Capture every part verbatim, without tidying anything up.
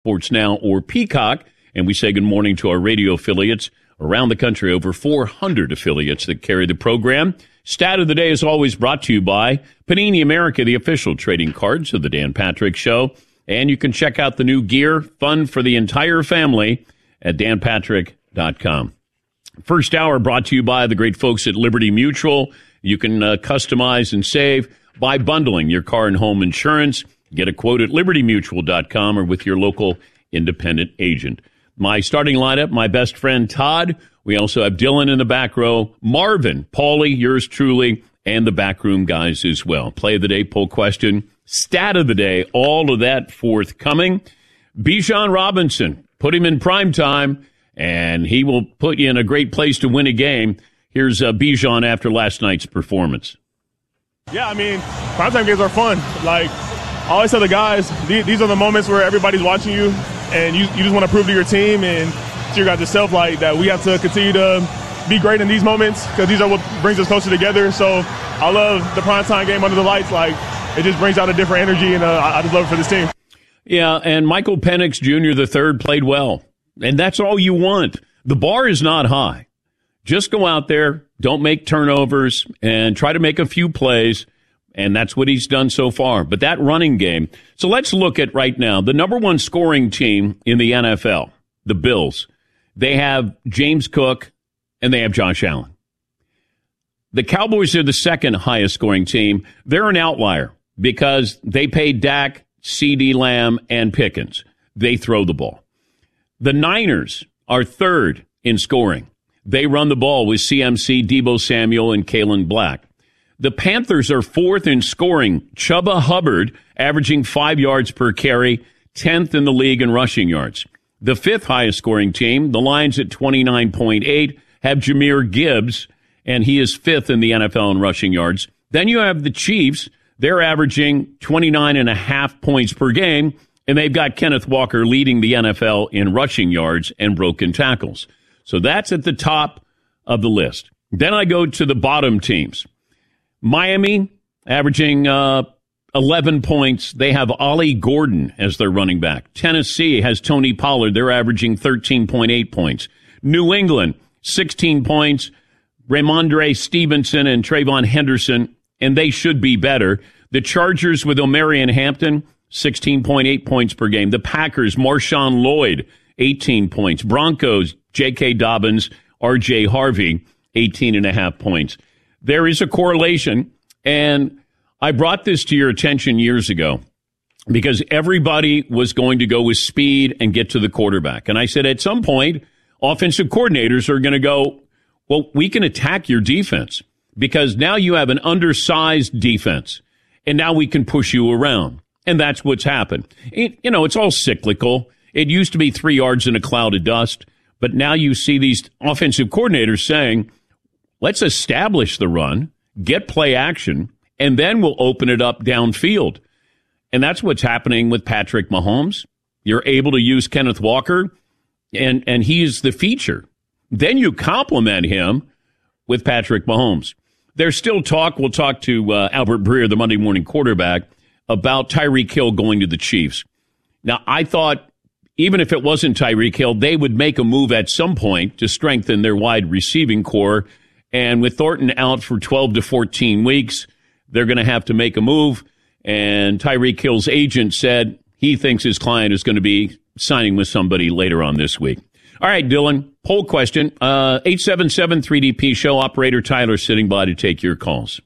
Sports Now, or Peacock. And we say good morning to our radio affiliates around the country, over four hundred affiliates that carry the program. Stat of the day is always brought to you by Panini America, the official trading cards of the Dan Patrick Show. And you can check out the new gear, fun for the entire family, at dan patrick dot com. First hour brought to you by the great folks at Liberty Mutual. You can uh, customize and save by bundling your car and home insurance. Get a quote at liberty mutual dot com or with your local independent agent. My starting lineup, my best friend Todd. We also have Dylan in the back row, Marvin, Paulie, yours truly, and the backroom guys as well. Play of the day, poll question, stat of the day, all of that forthcoming. Bijan Robinson, put him in prime time, and he will put you in a great place to win a game. Here's uh, Bijan after last night's performance. Yeah, I mean, primetime games are fun. Like, I always tell the guys, these are the moments where everybody's watching you, and you, you just want to prove to your team and to your guys yourself, like, that we have to continue to be great in these moments because these are what brings us closer together. So I love the primetime game under the lights. Like, it just brings out a different energy, and uh, I just love it for this team. Yeah, and Michael Penix Junior the third played well, and that's all you want. The bar is not high. Just go out there, don't make turnovers, and try to make a few plays, and that's what he's done so far. But that running game, so let's look at right now, the number one scoring team in the N F L, the Bills. They have James Cook, and they have Josh Allen. The Cowboys are the second highest scoring team. They're an outlier because they paid Dak, CeeDee Lamb, and Pickens. They throw the ball. The Niners are third in scoring. They run the ball with C M C, Deebo Samuel, and Kalen Black. The Panthers are fourth in scoring. Chuba Hubbard averaging five yards per carry, tenth in the league in rushing yards. The fifth highest scoring team, the Lions at twenty-nine point eight, have Jahmyr Gibbs, and he is fifth in the N F L in rushing yards. Then you have the Chiefs. They're averaging twenty-nine and a half points per game, and they've got Kenneth Walker leading the N F L in rushing yards and broken tackles. So that's at the top of the list. Then I go to the bottom teams. Miami, averaging uh, eleven points. They have Ollie Gordon as their running back. Tennessee has Tony Pollard. They're averaging thirteen point eight points. New England, sixteen points. Ramondre Stevenson and Trayvon Henderson, and they should be better. The Chargers with Omarion Hampton, sixteen point eight points per game. The Packers, Marshawn Lloyd, eighteen points. Broncos, J K. Dobbins, R J. Harvey, eighteen and a half points. There is a correlation, and I brought this to your attention years ago because everybody was going to go with speed and get to the quarterback. And I said at some point, offensive coordinators are going to go, well, we can attack your defense because now you have an undersized defense, and now we can push you around. And that's what's happened. It, you know, it's all cyclical. It used to be three yards in a cloud of dust, but now you see these offensive coordinators saying, let's establish the run, get play action, and then we'll open it up downfield. And that's what's happening with Patrick Mahomes. You're able to use Kenneth Walker, and, and he's the feature. Then you complement him with Patrick Mahomes. There's still talk, we'll talk to uh, Albert Breer, the Monday morning quarterback, about Tyreek Hill going to the Chiefs. Now, I thought even if it wasn't Tyreek Hill, they would make a move at some point to strengthen their wide receiving core. And with Thornton out for twelve to fourteen weeks, they're going to have to make a move. And Tyreek Hill's agent said he thinks his client is going to be signing with somebody later on this week. All right, Dylan, poll question. Uh, eight seven seven three D P show. Operator Tyler sitting by to take your calls.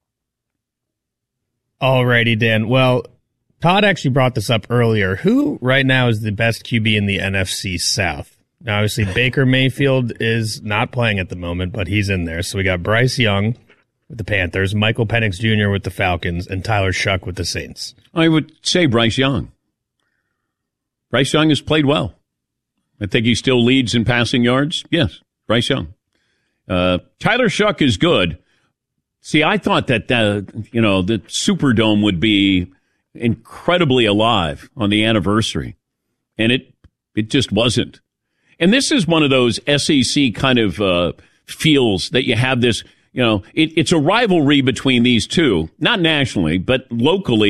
All righty, Dan. Well, Todd actually brought this up earlier. Who right now is the best Q B in the N F C South? Now, obviously, Baker Mayfield is not playing at the moment, but he's in there. So we got Bryce Young with the Panthers, Michael Penix Junior with the Falcons, and Tyler Shuck with the Saints. I would say Bryce Young. Bryce Young has played well. I think he still leads in passing yards. Yes, Bryce Young. Uh, Tyler Shuck is good. See, I thought that, uh, you know, the Superdome would be incredibly alive on the anniversary, and it it just wasn't. And this is one of those S E C kind of uh, feels that you have this, you know, it, it's a rivalry between these two, not nationally, but locally.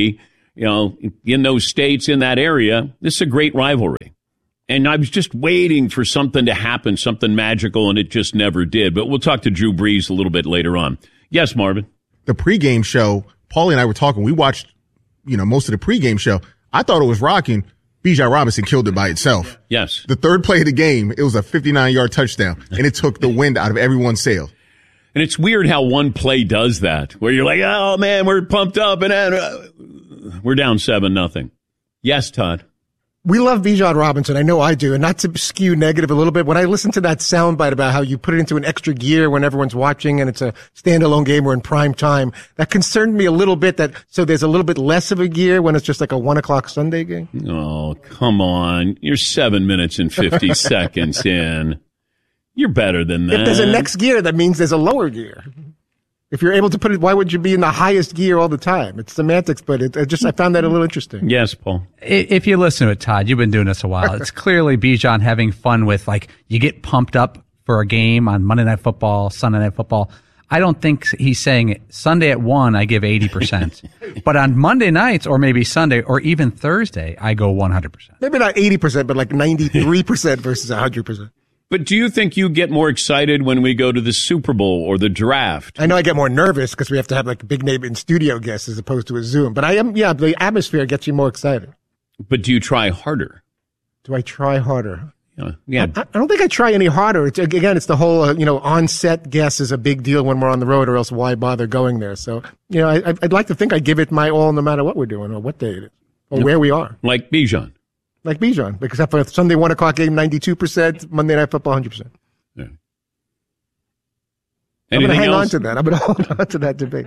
you know, in those states, in that area. This is a great rivalry. And I was just waiting for something to happen, something magical, and it just never did. But we'll talk to Drew Brees a little bit later on. Yes, Marvin? The pregame show, Paulie and I were talking. We watched, you know, most of the pregame show. I thought it was rocking. Bijan Robinson killed it by itself. Yes. The third play of the game, it was a fifty-nine-yard touchdown, and it took the wind out of everyone's sail. And it's weird how one play does that, where you're like, oh, man, we're pumped up, and uh, we're down seven nothing. Yes, Todd? We love Bijan Robinson. I know I do. And not to skew negative a little bit, when I listen to that soundbite about how you put it into an extra gear when everyone's watching and it's a standalone game or in prime time, that concerned me a little bit that so there's a little bit less of a gear when it's just like a one o'clock Sunday game. Oh, come on. You're seven minutes and fifty seconds in. You're better than that. If there's a next gear, that means there's a lower gear. If you're able to put it, why would you be in the highest gear all the time? It's semantics, but it, it just I found that a little interesting. Yes, Paul. If you listen to it, Todd, you've been doing this a while. It's clearly Bijan having fun with, like, you get pumped up for a game on Monday Night Football, Sunday Night Football. I don't think he's saying Sunday at one, I give eighty percent. But on Monday nights, or maybe Sunday, or even Thursday, I go one hundred percent. Maybe not eighty percent, but like ninety-three percent versus one hundred percent. But do you think you get more excited when we go to the Super Bowl or the draft? I know I get more nervous because we have to have like a big name in studio guests as opposed to a Zoom. But I am, yeah, the atmosphere gets you more excited. But do you try harder? Do I try harder? Uh, yeah. I, I don't think I try any harder. It's, again, it's the whole, uh, you know, on-set guest is a big deal when we're on the road, or else why bother going there? So, you know, I, I'd like to think I give it my all no matter what we're doing or what day it is or where we are. Like Bijan. Like Bijan, except for Sunday one o'clock game, ninety-two percent, Monday Night Football, one hundred percent. Yeah. I'm going to hang else? on to that. I'm going to hold on to that debate.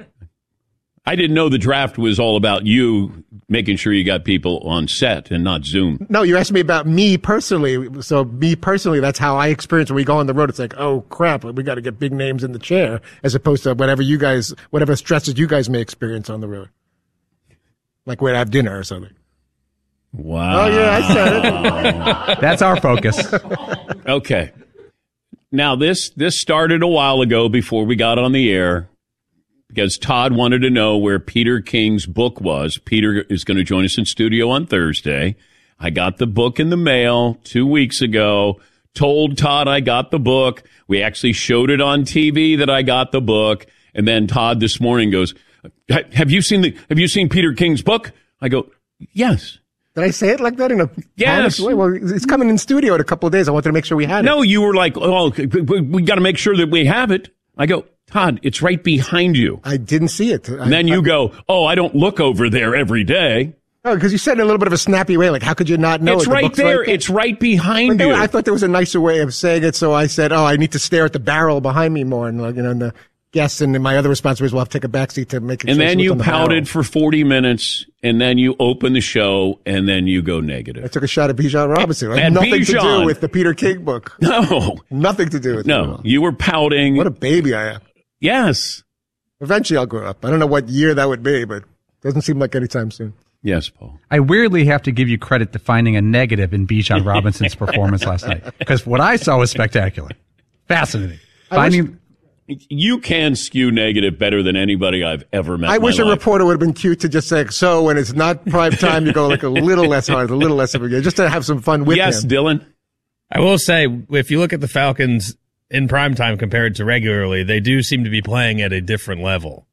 I didn't know the draft was all about you making sure you got people on set and not Zoom. No, you asked me about me personally. So me personally, that's how I experience when we go on the road. It's like, oh crap, we got to get big names in the chair, as opposed to whatever you guys, whatever stresses you guys may experience on the road. Like we'd have dinner or something. Wow. Oh yeah, I said it. That's our focus. Okay. Now this, this started a while ago before we got on the air, because Todd wanted to know where Peter King's book was. Peter is going to join us in studio on Thursday. I got the book in the mail two weeks ago, told Todd I got the book. We actually showed it on T V that I got the book. And then Todd this morning goes, have you seen the, have you seen Peter King's book? I go, yes. Did I say it like that in a yes. way? Well, it's coming in studio in a couple of days. I wanted to make sure we had it. No, you were like, oh, we, we got to make sure that we have it. I go, Todd, it's right behind you. I didn't see it. And then I, you I, go, oh, I don't look over there every day. Oh, because you said it in a little bit of a snappy way. Like, how could you not know it's it? The right there. right there. It's right behind but you. I thought there was a nicer way of saying it, so I said, oh, I need to stare at the barrel behind me more. And, like, you know, and the guests and my other responsibilities will have to take a backseat to make it. And sure then you the pouted barrel. for forty minutes, and then you open the show, and then you go negative. I took a shot at Bijan Robinson. It had And nothing Bijan. to do with the Peter King book. No. Nothing to do with it. No. You were pouting. What a baby I am. Yes. Eventually I'll grow up. I don't know what year that would be, but it doesn't seem like anytime soon. Yes, Paul. I weirdly have to give you credit to finding a negative in Bijan Robinson's performance last night, because what I saw was spectacular. Fascinating. Finding. You can skew negative better than anybody I've ever met. I in my wish a life. reporter would have been cute to just say, so when it's not prime time, you go like a little less hard, a little less of a game, just to have some fun with Yes, him. Dylan. I will say, if you look at the Falcons in primetime compared to regularly, they do seem to be playing at a different level.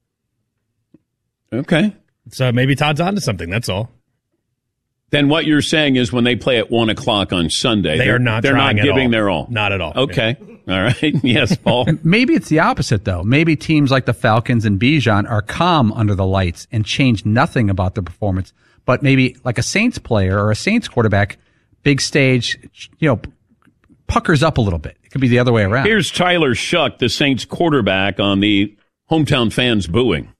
Okay. So maybe Todd's onto something. That's all. Then what you're saying is when they play at one o'clock on Sunday, They they're, are not they're trying not at giving all. their all. Not at all. Okay. All right. Yes, Paul. Maybe it's the opposite, though. Maybe teams like the Falcons and Bijan are calm under the lights and change nothing about their performance. But maybe like a Saints player or a Saints quarterback, big stage, you know, puckers up a little bit. It could be the other way around. Here's Tyler Shuck, the Saints quarterback, on the hometown fans booing.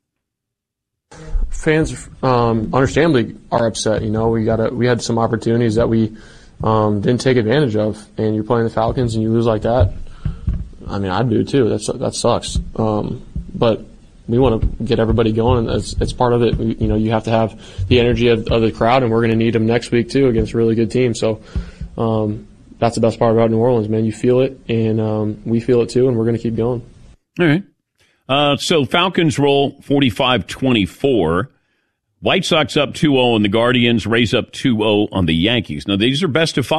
Fans, um, understandably, are upset. You know, we got a, we had some opportunities that we um, didn't take advantage of, and you're playing the Falcons and you lose like that. I mean, I'd do too. That's that sucks. Um, but we want to get everybody going, and it's, it's part of it. We, you know, you have to have the energy of, of the crowd, and we're going to need them next week too against a really good team. So um, that's the best part about New Orleans, man. You feel it, and um, we feel it too, and we're going to keep going. All right. Uh, so Falcons roll forty-five twenty-four. White Sox up two oh on the Guardians, Rays up two oh on the Yankees. Now, these are best of five.